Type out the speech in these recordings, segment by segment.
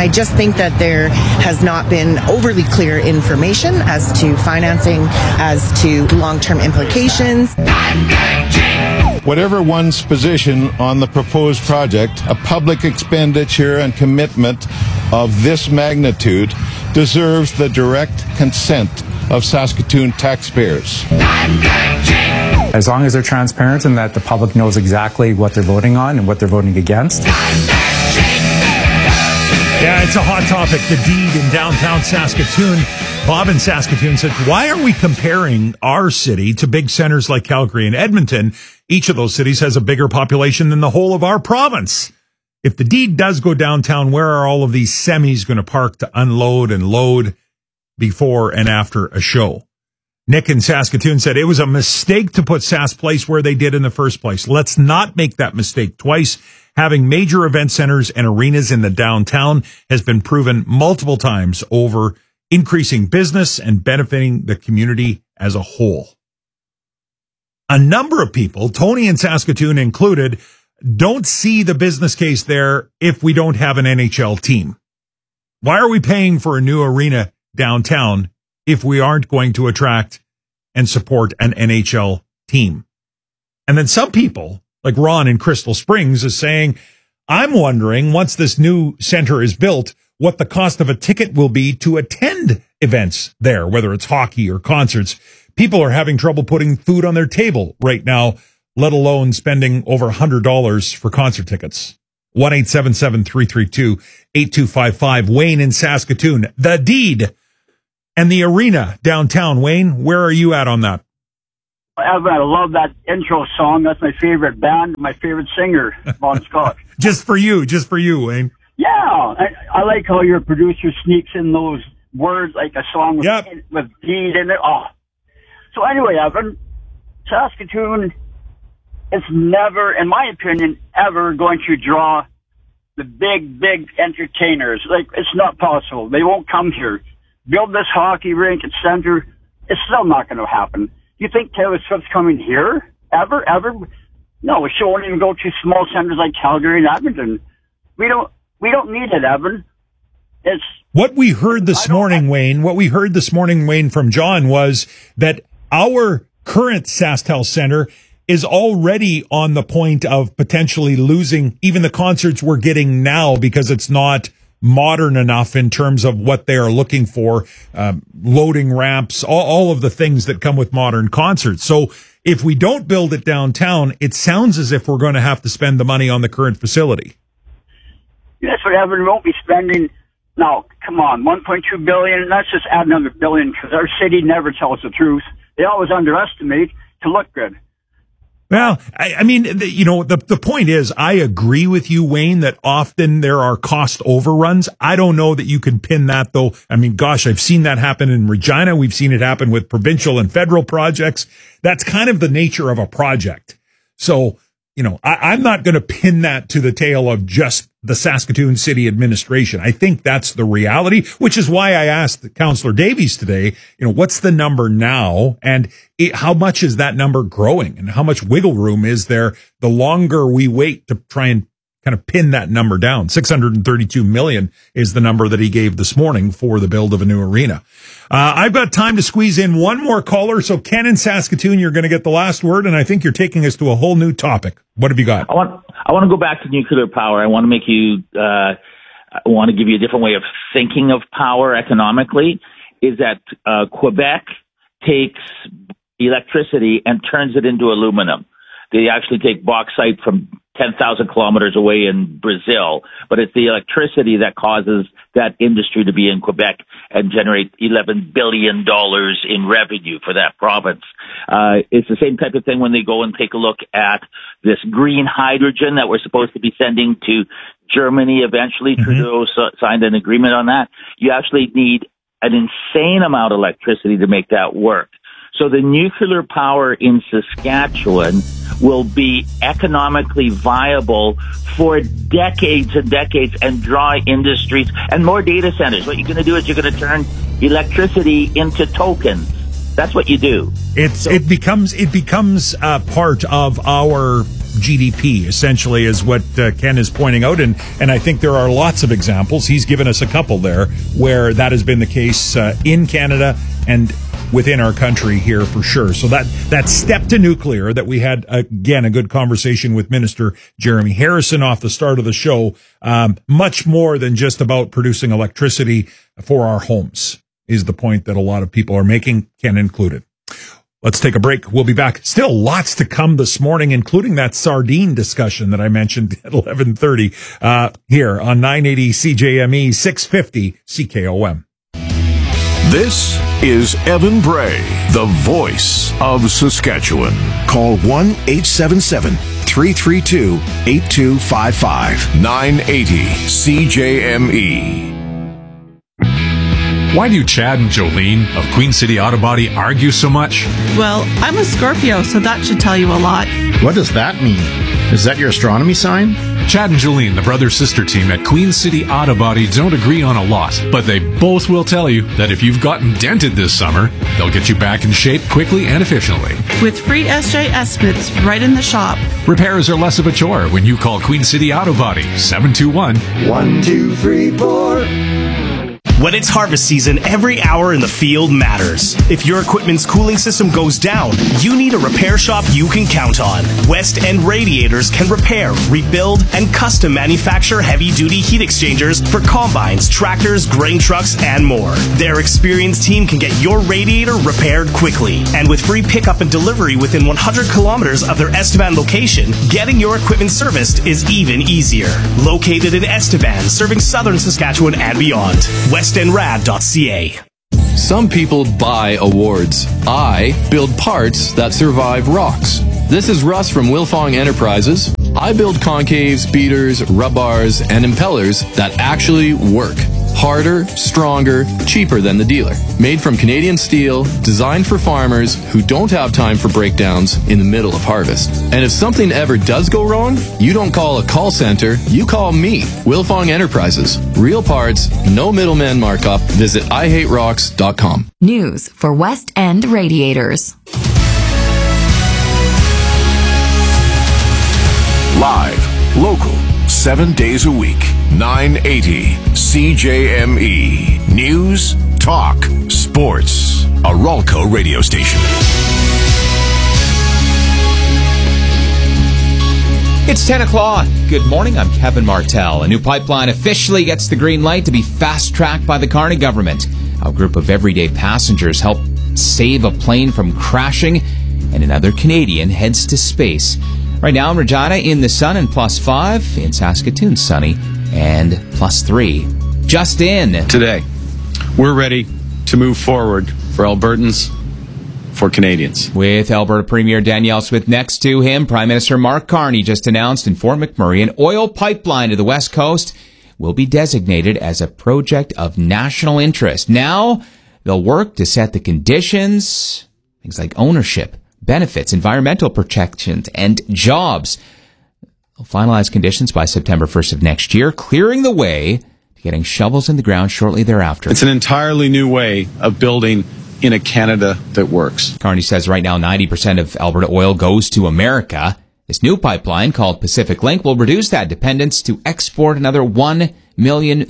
I just think that there has not been overly clear information as to financing, as to long-term implications. Whatever one's position on the proposed project, a public expenditure and commitment of this magnitude deserves the direct consent of Saskatoon taxpayers. As long as they're transparent and that the public knows exactly what they're voting on and what they're voting against. Yeah, it's a hot topic, the deed in downtown Saskatoon. Bob in Saskatoon said, why are we comparing our city to big centers like Calgary and Edmonton? Each of those cities has a bigger population than the whole of our province. If the deed does go downtown, where are all of these semis going to park to unload and load before and after a show? Nick in Saskatoon said, it was a mistake to put Sask Place where they did in the first place. Let's not make that mistake twice. Having major event centers and arenas in the downtown has been proven multiple times over, increasing business and benefiting the community as a whole. A number of people, Tony in Saskatoon included, don't see the business case there if we don't have an NHL team. Why are we paying for a new arena downtown if we aren't going to attract and support an NHL team? And then some people, like Ron in Crystal Springs, is saying, I'm wondering, once this new center is built, what the cost of a ticket will be to attend events there, whether it's hockey or concerts. People are having trouble putting food on their table right now, let alone spending over $100 for concert tickets. 1-877-332-8255. Wayne in Saskatoon, the deed and the arena downtown. Wayne, where are you at on that? Evan, I love that intro song. That's my favorite band, my favorite singer, Bon Scott. Just for you, Wayne. Yeah, I like how your producer sneaks in those words, like a song with deed in it. Oh. So anyway, Evan, Saskatoon is never, in my opinion, ever going to draw the big entertainers. Like, it's not possible. They won't come here. Build this hockey rink at center. It's still not going to happen. You think Taylor Swift's coming here? Ever? No, she won't even go to small centers like Calgary and Edmonton. We don't need it, Evan. It's what we heard this morning, Wayne, from John was that our current SaskTel Center is already on the point of potentially losing even the concerts we're getting now because it's not modern enough in terms of what they are looking for, loading ramps, all of the things that come with modern concerts. So if we don't build it downtown, it sounds as if we're going to have to spend the money on the current facility. That's what Evan won't be spending. No, come on, $1.2 billion. Let's just add another billion because our city never tells the truth. They always underestimate to look good. Well, I mean, the point is, I agree with you, Wayne, that often there are cost overruns. I don't know that you can pin that, though. I mean, gosh, I've seen that happen in Regina. We've seen it happen with provincial and federal projects. That's kind of the nature of a project. So, I'm not going to pin that to the tail of just the Saskatoon City administration. I think that's the reality, which is why I asked Councillor Davies today, what's the number now and how much is that number growing and how much wiggle room is there the longer we wait to try and kind of pin that number down. $632 million is the number that he gave this morning for the build of a new arena. I've got time to squeeze in one more caller. So Ken in Saskatoon, you're going to get the last word, and I think you're taking us to a whole new topic. What have you got? I want to go back to nuclear power. I want to make you, I want to give you a different way of thinking of power economically, is that Quebec takes electricity and turns it into aluminum. They actually take bauxite from 10,000 kilometers away in Brazil, but it's the electricity that causes that industry to be in Quebec and generate $11 billion in revenue for that province. It's the same type of thing when they go and take a look at this green hydrogen that we're supposed to be sending to Germany eventually. Trudeau signed an agreement on that. You actually need an insane amount of electricity to make that work. So the nuclear power in Saskatchewan will be economically viable for decades and decades and draw industries and more data centers. What you're going to do is you're going to turn electricity into tokens. That's what you do. It becomes part of our GDP, essentially, is what Ken is pointing out. And I think there are lots of examples. He's given us a couple there where that has been the case in Canada and within our country here for sure. So that step to nuclear that we had, again, a good conversation with Minister Jeremy Harrison off the start of the show, much more than just about producing electricity for our homes is the point that a lot of people are making, Ken included. Let's take a break. We'll be back. Still lots to come this morning, including that sardine discussion that I mentioned at 11:30 here on 980 CJME 650 CKOM. This is Evan Bray, the voice of Saskatchewan. Call 1-877-332-8255. 980 CJME. Why do Chad and Jolene of Queen City Auto Body argue so much? Well, I'm a Scorpio, so that should tell you a lot. What does that mean? Is that your astronomy sign? Chad and Jolene, the brother-sister team at Queen City Auto Body, don't agree on a lot, but they both will tell you that if you've gotten dented this summer, they'll get you back in shape quickly and efficiently. With free SJ estimates right in the shop. Repairs are less of a chore when you call Queen City Auto Body, 721-1234. When it's harvest season, every hour in the field matters. If your equipment's cooling system goes down, you need a repair shop you can count on. West End Radiators can repair, rebuild, and custom manufacture heavy-duty heat exchangers for combines, tractors, grain trucks, and more. Their experienced team can get your radiator repaired quickly. And with free pickup and delivery within 100 kilometers of their Estevan location, getting your equipment serviced is even easier. Located in Estevan, serving southern Saskatchewan and beyond. WestEndRad.ca. Some people buy awards. I build parts that survive rocks. This is Russ from Wilfong Enterprises. I build concaves, beaters, rub bars, and impellers that actually work. Harder, stronger, cheaper than the dealer. Made from Canadian steel, designed for farmers who don't have time for breakdowns in the middle of harvest. And if something ever does go wrong, you don't call a call center, you call me, Wilfong Enterprises. Real parts, no middleman markup. Visit IHateRocks.com. News for West End Radiators. Live, local, 7 days a week. 980 CJME. News, talk, sports. A Ralco radio station. It's 10 o'clock. Good morning. I'm Kevin Martell. A new pipeline officially gets the green light to be fast-tracked by the Carney government. A group of everyday passengers helped save a plane from crashing, and another Canadian heads to space. Right now in Regina, in the sun and +5. In Saskatoon, sunny and +3. Just in. Today, we're ready to move forward for Albertans, for Canadians. With Alberta Premier Danielle Smith next to him, Prime Minister Mark Carney just announced in Fort McMurray an oil pipeline to the West Coast will be designated as a project of national interest. Now, they'll work to set the conditions, things like ownership, benefits, environmental protections, and jobs. They'll finalize conditions by September 1st of next year, clearing the way to getting shovels in the ground shortly thereafter. It's an entirely new way of building in a Canada that works. Carney says right now 90% of Alberta oil goes to America. This new pipeline, called Pacific Link, will reduce that dependence to export another 1 million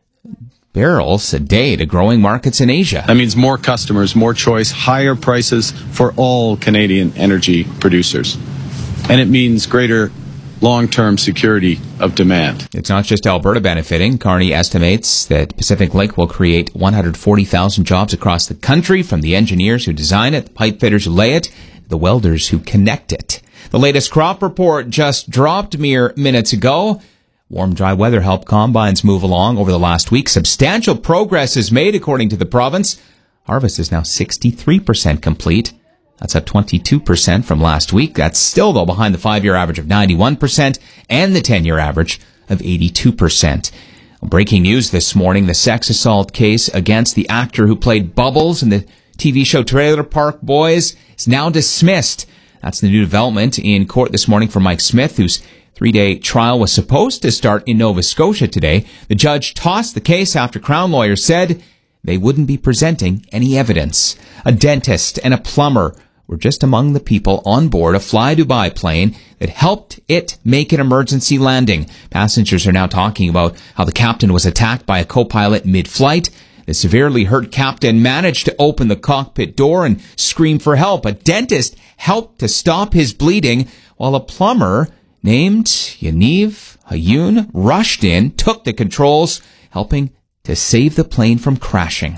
barrels a day to growing markets in Asia. That means more customers, more choice, higher prices for all Canadian energy producers. And it means greater long-term security of demand. It's not just Alberta benefiting. Carney estimates that Pacific Link will create 140,000 jobs across the country, from the engineers who design it, the pipe fitters who lay it, the welders who connect it. The latest crop report just dropped mere minutes ago. Warm, dry weather helped combines move along over the last week. Substantial progress is made, according to the province. Harvest is now 63% complete. That's up 22% from last week. That's still, though, behind the 5-year average of 91% and the 10-year average of 82%. Breaking news this morning, the sex assault case against the actor who played Bubbles in the TV show Trailer Park Boys is now dismissed. That's the new development in court this morning for Mike Smith, whose 3-day trial was supposed to start in Nova Scotia today. The judge tossed the case after Crown lawyers said they wouldn't be presenting any evidence. A dentist and a plumber were just among the people on board a Fly Dubai plane that helped it make an emergency landing. Passengers are now talking about how the captain was attacked by a co-pilot mid-flight. The severely hurt captain managed to open the cockpit door and scream for help. A dentist helped to stop his bleeding, while a plumber named Yaniv Hayun rushed in, took the controls, helping to save the plane from crashing.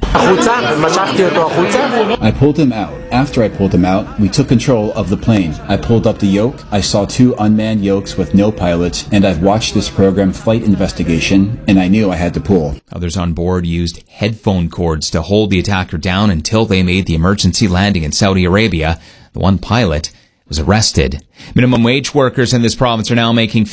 I pulled him out. After I pulled him out, we took control of the plane. I pulled up the yoke. I saw 2 unmanned yokes with no pilots, and I've watched this program Flight Investigation, and I knew I had to pull. Others on board used headphone cords to hold the attacker down until they made the emergency landing in Saudi Arabia. The one pilot was arrested. Minimum wage workers in this province are now making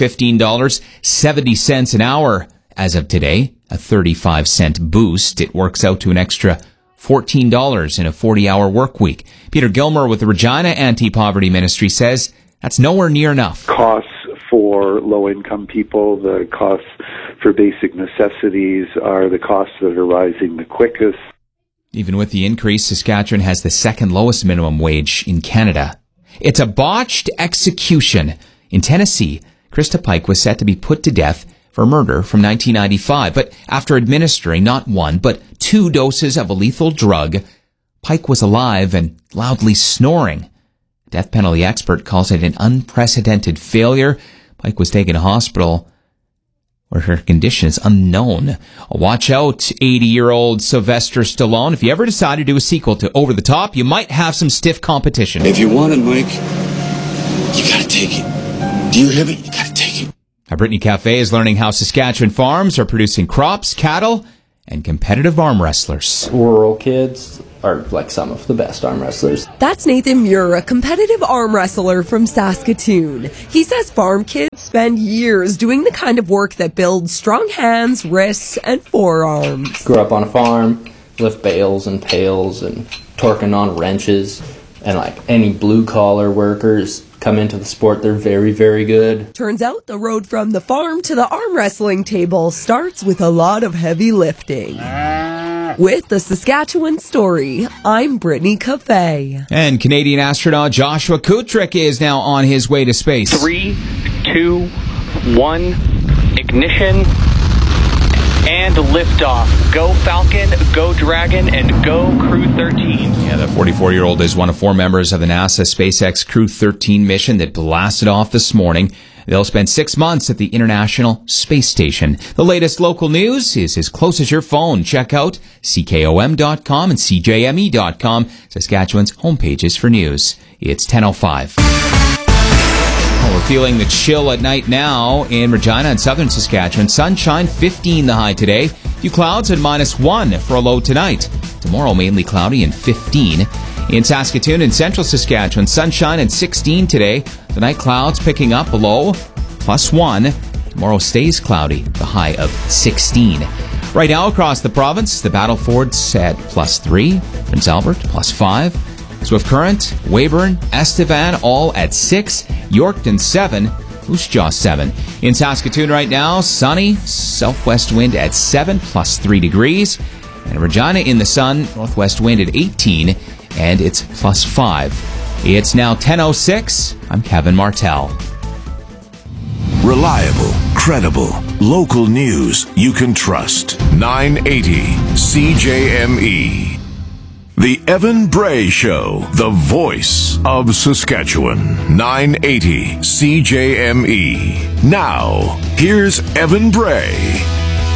$15.70 an hour. As of today, a 35-cent boost. It works out to an extra $14 in a 40-hour work week. Peter Gilmer with the Regina Anti-Poverty Ministry says that's nowhere near enough. Costs for low-income people, the costs for basic necessities are the costs that are rising the quickest. Even with the increase, Saskatchewan has the second lowest minimum wage in Canada. It's a botched execution. In Tennessee, Krista Pike was set to be put to death for murder from 1995, but after administering not 1, but 2 doses of a lethal drug, Pike was alive and loudly snoring. A death penalty expert calls it an unprecedented failure. Pike was taken to hospital where her condition is unknown. Watch out, 80-year-old Sylvester Stallone. If you ever decide to do a sequel to Over the Top, you might have some stiff competition. If you want it, Mike, you gotta take it. Do you hear me? You gotta take it. Our Brittany Cafe is learning how Saskatchewan farms are producing crops, cattle, and competitive arm wrestlers. Rural kids are like some of the best arm wrestlers. That's Nathan Muir, a competitive arm wrestler from Saskatoon. He says farm kids spend years doing the kind of work that builds strong hands, wrists, and forearms. Grew up on a farm, lift bales and pails and torquing on wrenches, and like any blue-collar workers come into the sport, they're very, very good. Turns out the road from the farm to the arm wrestling table starts with a lot of heavy lifting. With the Saskatchewan Story, I'm Brittany Cafe. And Canadian astronaut Joshua Kutrick is now on his way to space. 3, 2, 1, ignition, and liftoff. Go Falcon, go Dragon, and go Crew 13. Yeah, the 44-year-old is one of 4 members of the NASA SpaceX Crew 13 mission that blasted off this morning. They'll spend 6 months at the International Space Station. The latest local news is as close as your phone. Check out CKOM.com and CJME.com, Saskatchewan's homepages for news. It's 10:05. We're feeling the chill at night now in Regina and southern Saskatchewan. Sunshine, 15 the high today. Few clouds and -1 for a low tonight. Tomorrow, mainly cloudy and 15. In Saskatoon and central Saskatchewan, sunshine and 16 today. The night clouds picking up, a low +1. Tomorrow stays cloudy, the high of 16. Right now across the province, the Battlefords at +3. Prince Albert, +5. Swift Current, Weyburn, Estevan, all at 6. Yorkton, 7. Moose Jaw, 7. In Saskatoon right now, sunny, southwest wind at 7, +3 degrees. And Regina in the sun, northwest wind at 18, and it's +5. It's now 10:06. I'm Kevin Martell. Reliable, credible, local news you can trust. 980 CJME. The Evan Bray Show, the voice of Saskatchewan. 980 CJME. Now, here's Evan Bray.